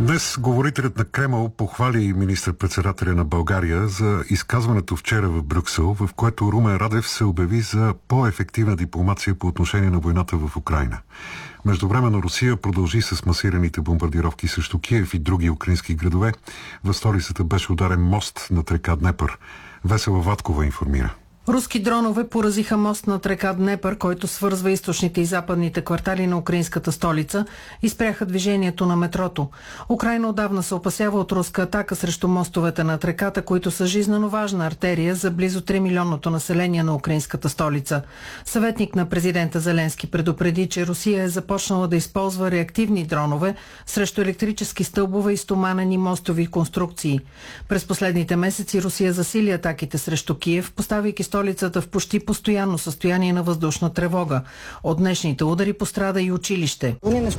Днес говорителят на Кремъл похвали министър-председателя на България за изказването вчера в Брюксел, в което Румен Радев се обяви за по-ефективна дипломация по отношение на войната в Украйна. Междувременно Русия продължи с масираните бомбардировки срещу Киев и други украински градове. В столицата беше ударен мост над река Днепър. Весела Ваткова информира. Руски дронове поразиха мост над река Днепър, който свързва източните и западните квартали на украинската столица и спряха движението на метрото. Украйна отдавна се опасява от руска атака срещу мостовете над реката, които са жизнено важна артерия за близо 3 милионното население на украинската столица. Съветник на президента Зеленски предупреди, че Русия е започнала да използва реактивни дронове срещу електрически стълбове и стоманени мостови конструкции. През последните месеци Русия засили атаките срещу Киев, поставяйки столицата в почти постоянно състояние на въздушна тревога. От днешните удари пострада и училище.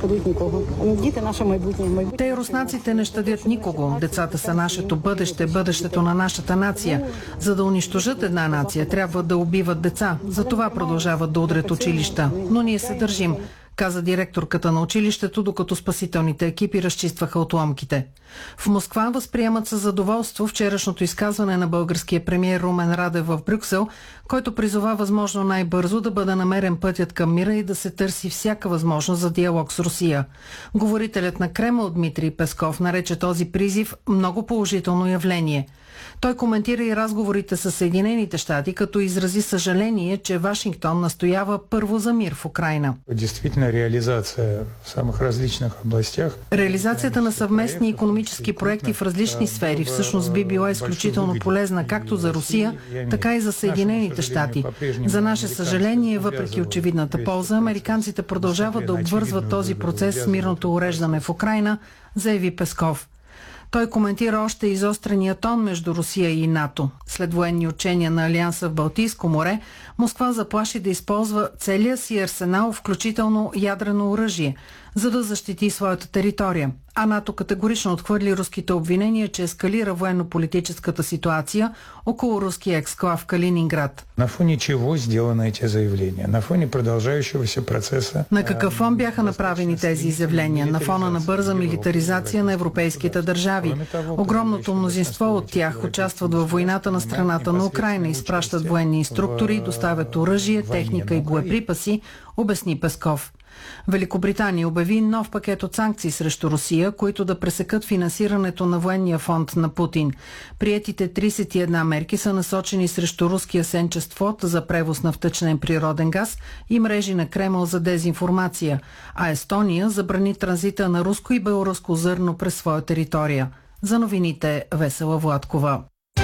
Те, руснаците, не щадят никого. Децата са нашето бъдеще, бъдещето на нашата нация. За да унищожат една нация, трябва да убиват деца. Затова продължават да удрят училища. Но ние се държим, каза директорката на училището, докато спасителните екипи разчистваха отломките. В Москва възприемат със задоволство вчерашното изказване на българския премиер Румен Радев в Брюксел, който призова възможно най-бързо да бъде намерен пътят към мира и да се търси всяка възможност за диалог с Русия. Говорителят на Кремъл Дмитрий Песков нарече този призив много положително явление. Той коментира и разговорите с Съединените щати, като изрази съжаление, че Вашингтон настоява първо за мир в Украйна. Действително реализация в самых различных областях. Реализацията на съвместни икономически проекти в различни сфери всъщност би била изключително полезна както за Русия, така и за Съединените щати. За наше съжаление, въпреки очевидната полза, американците продължават да обвързват този процес с мирното уреждане в Украйна, заяви Песков. Той коментира още изострения тон между Русия и НАТО. След военни учения на Алианса в Балтийско море, Москва заплаши да използва целия си арсенал, включително ядрено оръжие, за да защити своята територия. А НАТО категорично отхвърли руските обвинения, че ескалира военно-политическата ситуация около руския ексклав Калининград. На фоне чего сделаны эти заявления? На фоне продължающегося процеса. На какъв фон бяха направени тези изявления? На фона на бърза милитаризация на европейските държави. Огромното мнозинство от тях участват във войната на страната на Украйна, изпращат военни инструктори, доставят оръжие, техника и боеприпаси, обясни Песков. Великобритания обяви нов пакет от санкции срещу Русия, които да пресекат финансирането на военния фонд на Путин. Приетите 31 мерки са насочени срещу руския сенчест флот за превоз на втечнен природен газ и мрежи на Кремъл за дезинформация, а Естония забрани транзита на руско и белоруско зърно през своя територия. За новините Весела Владкова.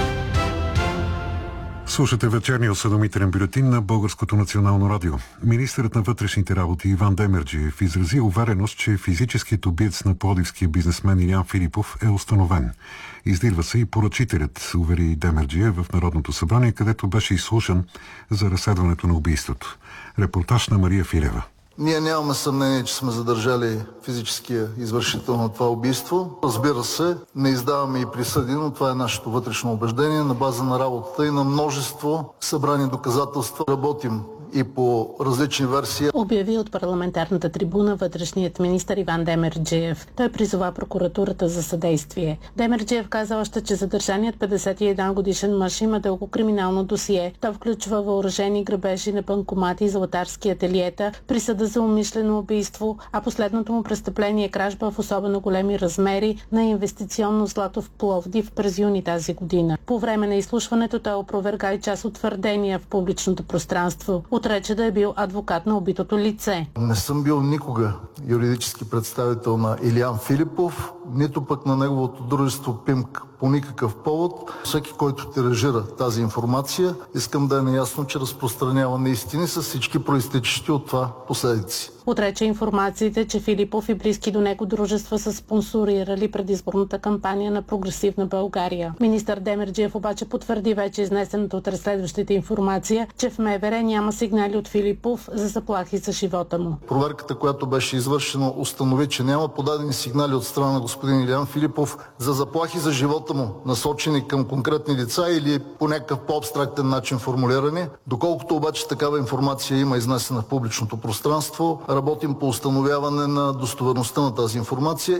Слушате вечерния осведомителен бюлетин на Българското национално радио. Министърът на вътрешните работи Иван Демерджиев изрази увереност, че физическият убиец на пловдивския бизнесмен Илиян Филипов е установен. Издирва се и поръчителят, увери Демерджиев в Народното събрание, където беше изслушан за разследването на убийството. Репортаж на Мария Филева. Ние нямаме съмнение, че сме задържали физическия извършител на това убийство. Разбира се, не издаваме и присъди, но това е нашето вътрешно убеждение. На база на работата и на множество събрани доказателства работим и по различни версии. Обяви от парламентарната трибуна вътрешният министър Иван Демерджиев. Той призова прокуратурата за съдействие. Демерджиев каза още, че задържаният 51 годишен мъж има дълго криминално досие. То включва въоръжени грабежи на банкомати и златарски ателиета, присъда за умишлено убийство, а последното му престъпление е кражба в особено големи размери на инвестиционно злато в Пловдив през юни тази година. По време на изслушването той опроверга и част от твърдения в публичното пространство. Отрече да е бил адвокат на убитото лице. Не съм бил никога юридически представител на Илиян Филипов, нито пък на неговото дружество ПИМК по никакъв повод. Всеки, който тиражира тази информация, искам да е наясно, че разпространява неистини с всички проистичащи от това последици. Отрече информациите, че Филипов и близки до него дружества са спонсорирали предизборната кампания на Прогресивна България. Министър Демерджиев обаче потвърди вече изнесената от разследващите информация, че в МВР няма сигнали от Филипов за заплахи за живота му. Проверката, която беше извършена, установи, че няма подадени сигнали от страна на господин Илиян Филипов за заплахи за живота му, насочени към конкретни лица или по някакъв по-абстрактен начин формулирани. Доколкото обаче такава информация има изнесена в публичното пространство, работим по установяване на достоверността на тази информация.